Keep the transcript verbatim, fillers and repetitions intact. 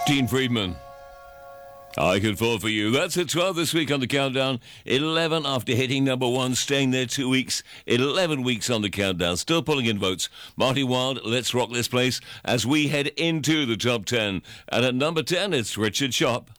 Dean Friedman. I Could Fall For You. That's at twelve this week on the countdown. eleven after hitting number one, staying there two weeks. eleven weeks on the countdown, still pulling in votes. Marty Wilde, Let's Rock This Place, as we head into the top ten. And at number ten, it's Richard Sharp.